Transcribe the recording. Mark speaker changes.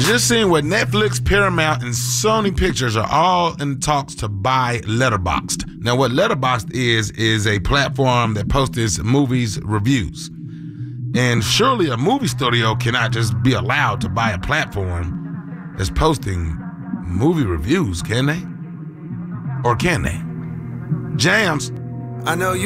Speaker 1: just seeing what Netflix, Paramount, and Sony Pictures are all in talks to buy Letterboxd. Now, what Letterboxd is a platform that posts movies reviews. And surely a movie studio cannot just be allowed to buy a platform that's posting movie reviews, can they? Or can they? Jams.
Speaker 2: I know you